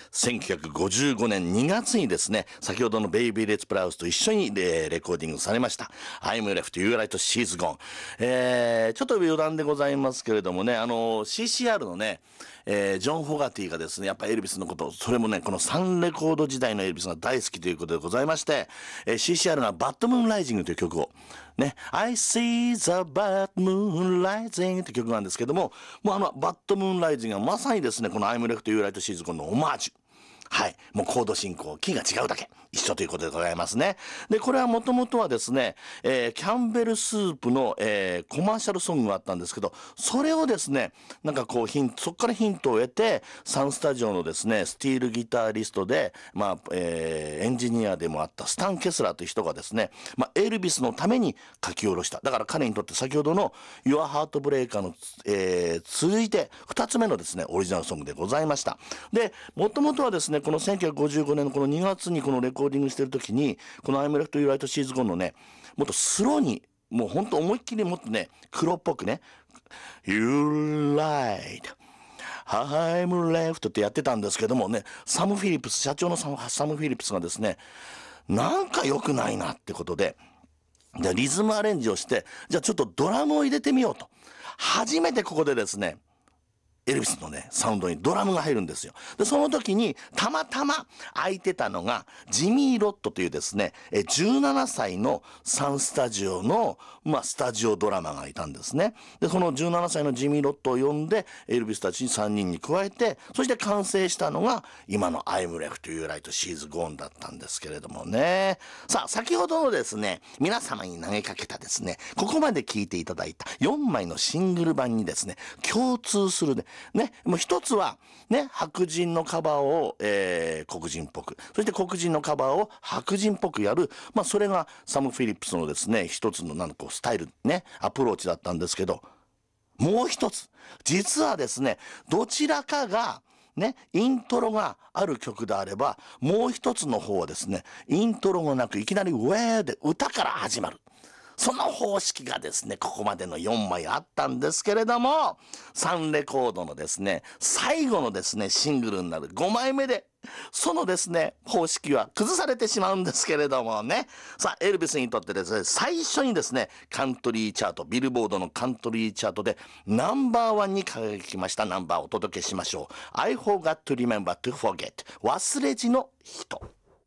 1955年2月にですね、先ほどのベイビー・レッツ・プラウスと一緒にレコーディングされました。I'm left, you right, she's gone。ちょっと余談でございますけれどもね、CCR のね、ジョン・フォガティがですね、やっぱエルビスのこと、それもね、このサンレコード時代のエルビスが大好きということでございまして、CCR がバッドムーンライジングという曲を、ね、I see the bad moon rising って曲なんですけども、もうバッドムーンライジングはまさにですね、この I'm left, you right, she's gone のオマージュ。はい。もうコード進行、キーが違うだけ。一緒ということでございますね。で、これはもともとはですね、キャンベルスープの、コマーシャルソングがあったんですけど、それをですね、なんかこうそこからヒントを得て、サンスタジオのですね、スティールギタリストで、エンジニアでもあったスタン・ケスラーという人がですね、エルビスのために書き下ろした。だから彼にとって先ほどの Your Heartbreaker の、続いて2つ目のですね、オリジナルソングでございました。で、もともとはですね、この1955年のこの2月にこのレコーディングしてる時に、この I'm left, you right, she's gone のね、もっとスローに、もうほんと思いっきりもっとね、黒っぽくね、You right, I'm left ってやってたんですけどもね、サム・フィリップス、社長のサム・フィリップスがですね、なんか良くないなってことで、じゃあリズムアレンジをして、じゃあちょっとドラムを入れてみようと。初めてここでですね、エルビスのね、サウンドにドラムが入るんですよ。で、その時に、たまたま空いてたのが、ジミー・ロットというですね、17歳のサンスタジオの、スタジオドラマがいたんですね。で、その17歳のジミー・ロットを呼んで、エルビスたちに3人に加えて、そして完成したのが、今の I'm left, you right, she's gone だったんですけれどもね。さあ、先ほどのですね、皆様に投げかけたですね、ここまで聴いていただいた4枚のシングル版にですね、共通するね、もう一つは、ね、白人のカバーを、黒人っぽく、そして黒人のカバーを白人っぽくやる、それがサム・フィリップスのですね、一つのスタイル、ね、アプローチだったんですけど、もう一つ、実はですね、どちらかが、ね、イントロがある曲であれば、もう一つの方はですね、イントロがなく、いきなりウェーで歌から始まる。その方式がですね、ここまでの4枚あったんですけれども、サンレコードのですね、最後のですね、シングルになる5枚目で、そのですね、方式は崩されてしまうんですけれどもね。さあ、エルビスにとってですね、最初にですね、カントリーチャート、ビルボードのカントリーチャートでナンバーワンに輝きましたナンバーをお届けしましょう。I forgot to remember to forget。忘れじの人。